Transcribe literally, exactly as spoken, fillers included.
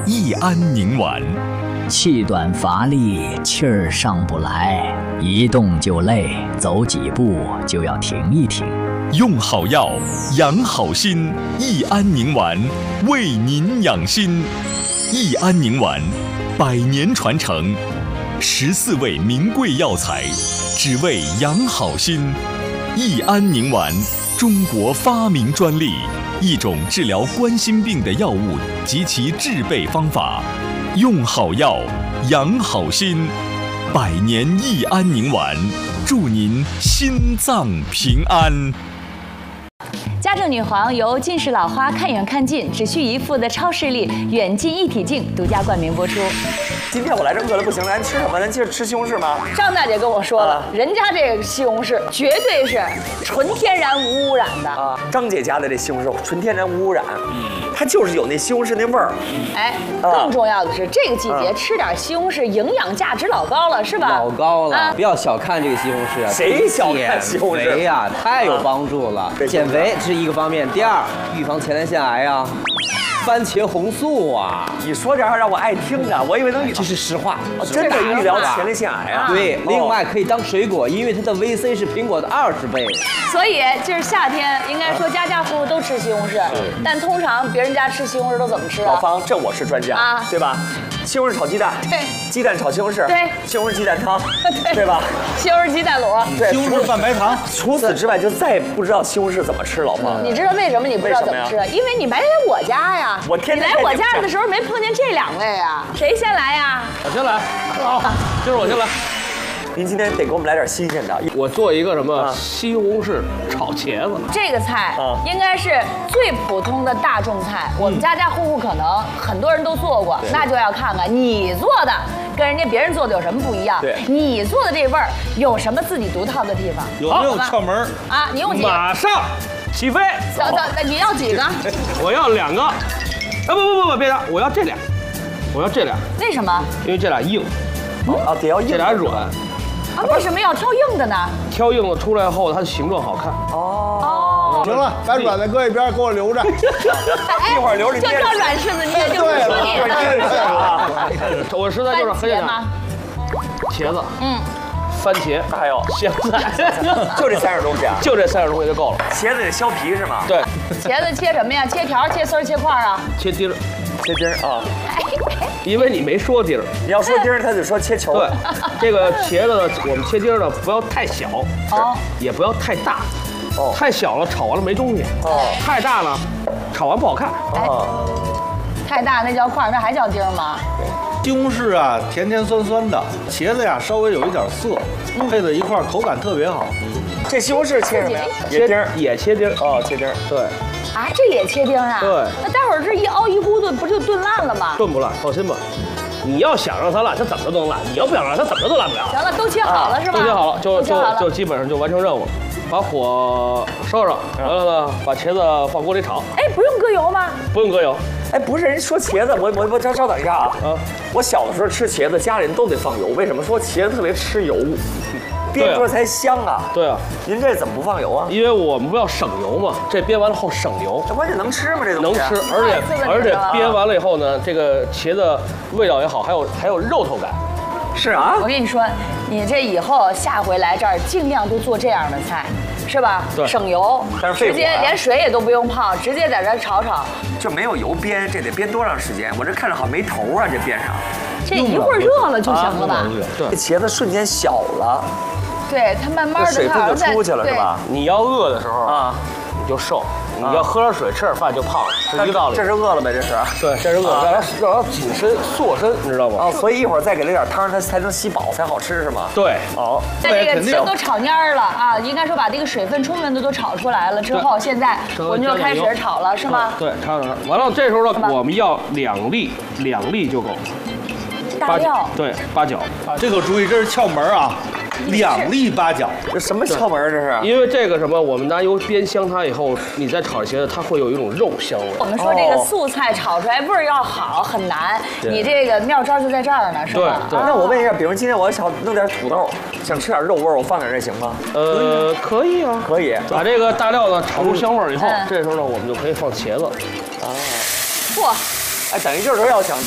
益安宁丸。 气短乏力，气儿上不来，一动就累，走几步就要停一停。 用好药，养好心，益安宁丸为您养心。益安宁丸，百年传承，十四味名贵药材，只为养好心。益安宁丸，中国发明专利，一种治疗冠心病的药物及其制备方法。用好药，养好心，百年益安宁丸，祝您心脏平安。 家政女皇由近视老花看远看近只需一副的超视力远近一体镜独家冠名播出。 今天我来这饿得不行了，咱吃什么？咱接着吃西红柿吗？ 张大姐跟我说了， 啊、 人家这个西红柿绝对是纯天然无污染的啊。张姐家的这西红柿纯天然无污染，嗯，它就是有那西红柿那味儿。 哎，更重要的是、啊、这个季节吃点西红柿，营养价值老高了，是吧？ 老高了，啊、不要小看这个西红柿啊！ 谁小看西红柿？ 减肥呀，太有帮助了。啊、减肥是一个方面，第二，预防前列腺癌啊。番茄红素啊！ 你说这样让我爱听的，我以为能。 这是实话， 哦、真的预疗前列腺癌啊！ 对，哦、另外可以当水果，因为它的 V C 是苹果的二十倍。 所以就是夏天，应该说家家户户都吃西红柿，但通常别人家吃西红柿都怎么吃啊？ 老方，这我是专家啊，对吧？西红柿炒鸡蛋， 对； 鸡蛋炒西红柿， 对； 西红柿鸡蛋汤， 对， 对吧？ 西红柿鸡蛋卤， 对； 西红柿拌白糖。 除此之外，就再也不知道西红柿怎么吃，老方。 你知道为什么你不知道怎么吃？因为你没来我家呀。 我天天你来我家的时候没碰见这两位啊？谁先来呀？ 我先来。好，今儿我先来。 您今天得给我们来点新鲜的。 我做一个什么西红柿炒茄子。 这个菜应该是最普通的大众菜，我们家家户户可能很多人都做过，那就要看看你做的跟人家别人做的有什么不一样。 对， 你做的这味儿有什么自己独特的地方？ 有没有窍门啊？你用几个？ 马上起飞！ 走走，你要几个？ 我要两个。啊不不不不，别打，我要这俩，我要这俩。 为什么？ 因为这俩硬。 啊，得要硬。 这俩软。 啊，为什么要挑硬的呢？ 挑硬的出来后，它的形状好看。 哦。 行了，把软的搁一边，给我留着。 一会儿留着。 就挑软柿子，你也就不说你。 我实在就是很简单。茄子。嗯。番茄， 还有香菜， 就这三样东西啊？ 就这三样东西就够了。 茄子得削皮是吗？ 对。 茄子切什么呀？切条、切丝儿、切块啊？ 切丁儿， 切丁儿啊。 因为你没说丁儿， 你要说丁儿，他得说切球。 对，这个茄子呢，我们切丁儿呢，不要太小，哦，也不要太大，哦，太小了炒完了没东西，哦，太大了，炒完不好看， 哦。太大那叫块，那还叫丁吗？ 西红柿啊，甜甜酸酸的，茄子呀稍微有一点涩，配在一块儿口感特别好。 这西红柿切什么呀？切丁儿， 也切丁儿哦，切丁儿。 对。 啊，这也切丁啊？ 对。 那待会儿这一熬一咕嘟，不就炖烂了吗？ 炖不烂，放心吧。你要想让它烂，它怎么都能烂；你要不想让它，怎么都烂不了。 行了，都切好了是吧？ 都切好了，就就就基本上就完成任务了。把火烧上，完了呢，把茄子放锅里炒。 哎，不用搁油吗？ 不用搁油。 哎，不是，人说茄子，我我我稍稍等一下啊。啊，我小的时候吃茄子，家里人都得放油，为什么？说茄子特别吃油，煸出来才香啊。 对啊。 您这怎么不放油啊？ 因为我们不要省油嘛，这煸完了后省油。 这关键能吃吗？这东西能吃，而且而且煸完了以后呢，这个茄子味道也好，还有还有肉头感。 是啊。 我跟你说，你这以后下回来这儿尽量都做这样的菜。是吧？ 对， 省油， 但是直接连水也都不用泡，直接在这炒炒。 就没有油煸，这得煸多长时间？我这看着好像没头啊，这煸上。 这一会儿热了就行了吧？ 对， 这茄子瞬间小了。 对，它慢慢的水分就出去了，是吧？ 你要饿的时候啊，你就瘦；你要喝点水、吃点饭就胖，是一个道理。 这是饿了呗？这是。 对，这是饿了，让它让它紧身塑身，你知道吗？ 哦，所以一会儿再给了点汤，它才能吸饱，才好吃，是吗？ 对。 哦。 在这个茄子都炒蔫儿了啊，应该说把这个水分充分的都炒出来了之后，现在我们就开始炒了，是吗？ 对，炒炒。完了，这时候呢，我们要两粒，两粒就够。 大料。 对，八角。 这个注意，这是窍门啊。两粒八角， 这什么窍门？这是？ 因为这个什么，我们拿油煸香它以后，你再炒茄子，它会有一种肉香味。 我们说这个素菜炒出来味儿要好很难，你这个妙招就在这儿呢，是吧？ 对。 那我问一下，比如今天我想弄点土豆，想吃点肉味儿，我放点这行吗？ 呃，可以啊， 可以。 把这个大料呢炒出香味儿以后，这时候呢我们就可以放茄子。 啊。嚯！哎，等于就是说要想